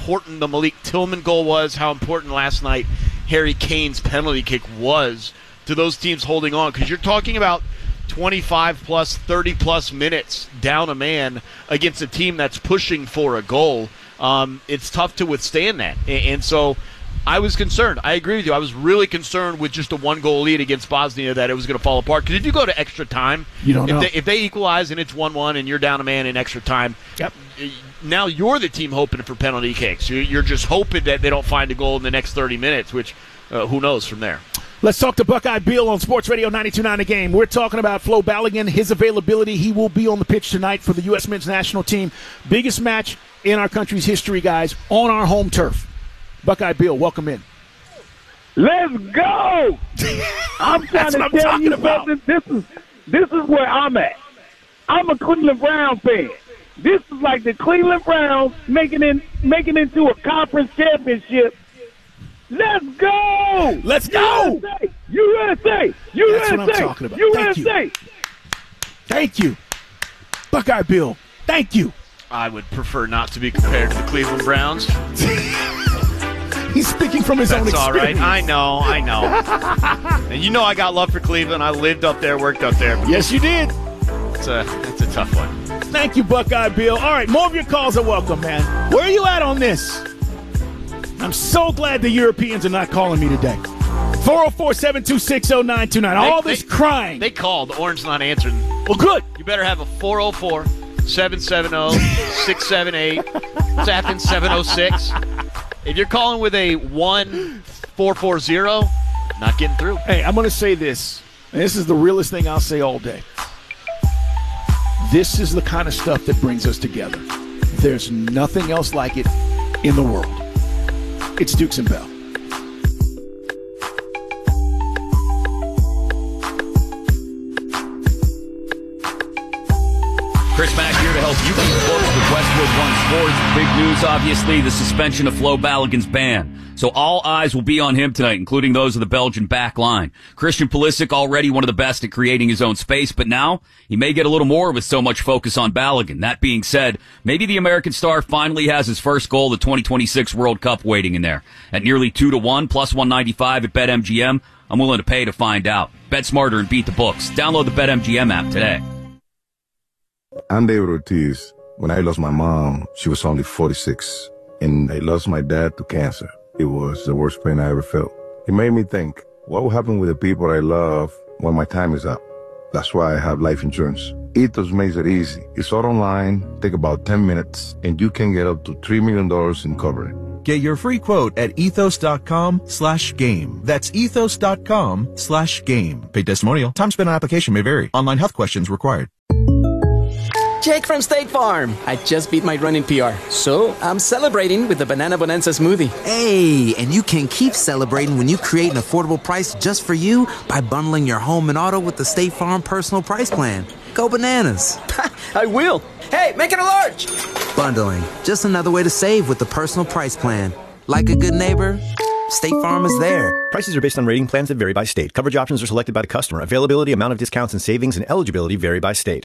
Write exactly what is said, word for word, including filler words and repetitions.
important the Malik Tillman goal was, how important last night Harry Kane's penalty kick was to those teams holding on. Because you're talking about twenty-five plus, thirty plus minutes down a man against a team that's pushing for a goal. Um, it's tough to withstand that. And, and so I was concerned. I agree with you. I was really concerned with just a one-goal lead against Bosnia that it was going to fall apart. Because if you go to extra time, you don't if know. They, if they equalize and it's one one and you're down a man in extra time, yep. now you're the team hoping for penalty kicks. You're just hoping that they don't find a goal in the next thirty minutes, which uh, who knows from there. Let's talk to Buckeye Bill on Sports Radio ninety-two point nine The Game. We're talking about Flo Balogun, his availability. He will be on the pitch tonight for the U S men's national team. Biggest match in our country's history, guys, on our home turf. Buckeye Bill, welcome in. Let's go! I'm trying to I'm tell you about. something. This is this is where I'm at. I'm a Cleveland Browns fan. This is like the Cleveland Browns making it making into a conference championship. Let's go! Let's go! U S A! U S A! That's what I'm talking about. U Thank S A! you. Thank you. Buckeye Bill, thank you. I would prefer not to be compared to the Cleveland Browns. He's speaking from his That's own experience. all right. I know, I know. And you know I got love for Cleveland. I lived up there, worked up there. Yes, you did. It's a, it's a tough one. Thank you, Buckeye Bill. All right, more of your calls are welcome, man. Where are you at on this? I'm so glad the Europeans are not calling me today. four oh four, seven two six, oh nine two nine. All They- this they- crying. They called. Orange not answering. well, good. You better have a four oh four, seven seven oh, six seven eight. What's happening? seven oh six. If you're calling with a one four four zero, not getting through. Hey, I'm going to say this, and this is the realest thing I'll say all day. This is the kind of stuff that brings us together. There's nothing else like it in the world. It's Dukes and Bell. Chris Mack here to help you keep close with Westwood One Sports. Big news, obviously, the suspension of Flo Balogun's ban. So all eyes will be on him tonight, including those of the Belgian back line. Christian Pulisic, already one of the best at creating his own space, but now he may get a little more with so much focus on Balogun. That being said, maybe the American star finally has his first goal of the twenty twenty-six World Cup waiting in there. At nearly two to one, plus one ninety-five at BetMGM, I'm willing to pay to find out. Bet smarter and beat the books. Download the BetMGM app today. I'm David Ortiz. When I lost my mom, she was only forty-six, and I lost my dad to cancer. It was the worst pain I ever felt. It made me think, what will happen with the people I love when my time is up? That's why I have life insurance. Ethos makes it easy. It's all online, take about ten minutes, and you can get up to three million dollars in coverage. Get your free quote at ethos.com slash game. That's ethos.com slash game. Paid testimonial. Time spent on application may vary. Online health questions required. Jake from State Farm. I just beat my running P R, so I'm celebrating with the Banana Bonanza smoothie. Hey, and you can keep celebrating when you create an affordable price just for you by bundling your home and auto with the State Farm Personal Price Plan. Go bananas. I will. Hey, make it a large. Bundling. Just another way to save with the Personal Price Plan. Like a good neighbor, State Farm is there. Prices are based on rating plans that vary by state. Coverage options are selected by the customer. Availability, amount of discounts and savings, and eligibility vary by state.